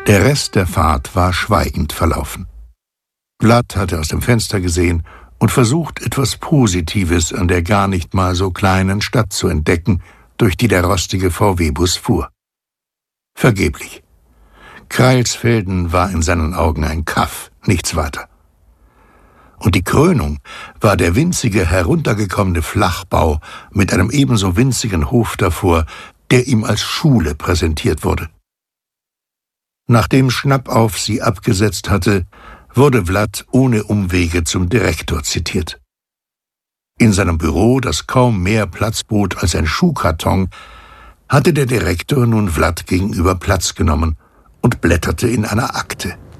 Der Rest der Fahrt war schweigend verlaufen. Vlad hatte aus dem Fenster gesehen und versucht, etwas Positives an der gar nicht mal so kleinen Stadt zu entdecken, durch die der rostige VW-Bus fuhr. Vergeblich. Kreilsfelden war in seinen Augen ein Kaff, nichts weiter. Und die Krönung war der winzige, heruntergekommene Flachbau mit einem ebenso winzigen Hof davor, der ihm als Schule präsentiert wurde. Nachdem Schnappauf sie abgesetzt hatte, wurde Vlad ohne Umwege zum Direktor zitiert. In seinem Büro, das kaum mehr Platz bot als ein Schuhkarton, hatte der Direktor nun Vlad gegenüber Platz genommen und blätterte in einer Akte.